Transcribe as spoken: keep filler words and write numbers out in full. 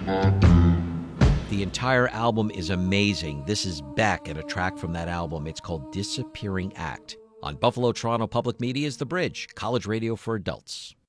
The entire album is amazing. This is Beck and a track from that album. It's called Disappearing Act. On Buffalo Toronto Public Media's The Bridge, college radio for adults.